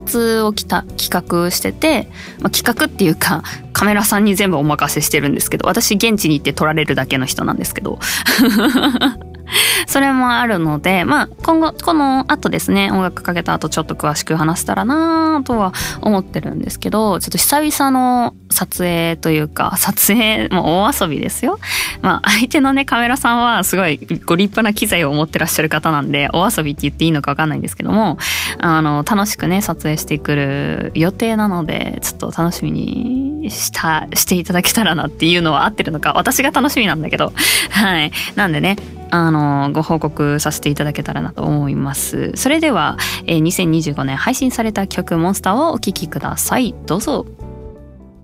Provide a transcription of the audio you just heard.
を企画してて、企画っていうかカメラさんに全部お任せしてるんですけど、私現地に行って撮られるだけの人なんですけどそれもあるので、今後この後ですね、音楽かけた後ちょっと詳しく話せたらなとは思ってるんですけど、ちょっと久々の撮影というか、撮影も大遊びですよ。相手のねカメラさんはすごいご立派な機材を持ってらっしゃる方なんで、大遊びって言っていいのか分かんないんですけども、楽しくね撮影してくる予定なので、ちょっと楽しみにしていただけたらなっていうのは合ってるのか、私が楽しみなんだけどはい、なんでねご報告させていただけたらなと思います。それでは、2025年配信された曲モンスターをお聴きください。どうぞ。